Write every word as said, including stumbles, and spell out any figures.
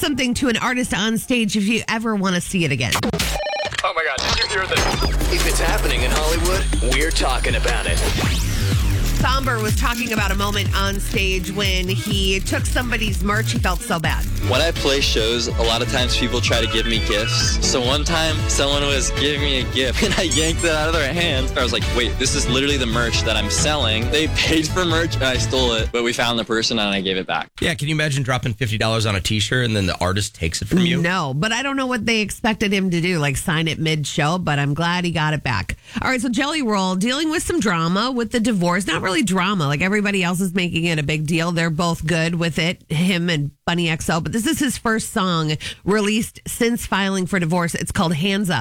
something to an artist on stage if you ever want to see it again. Oh my God, did you hear this? If it's happening in Hollywood, we're talking about it. Somber was talking about a moment on stage when he took somebody's merch. He felt so bad. When I play shows, a lot of times people try to give me gifts. So one time, someone was giving me a gift, and I yanked it out of their hands. I was like, wait, this is literally the merch that I'm selling. They paid for merch, and I stole it. But we found the person, and I gave it back. Yeah, can you imagine dropping fifty dollars on a T-shirt, and then the artist takes it from you? No, but I don't know what they expected him to do, like sign it mid-show, but I'm glad he got it back. All right, so Jelly Roll dealing with some drama with the divorce. Not really drama, like everybody else is making it a big deal. They're both good with it, him and Bunny X O, but this is his first song released since filing for divorce. It's called Hands Up.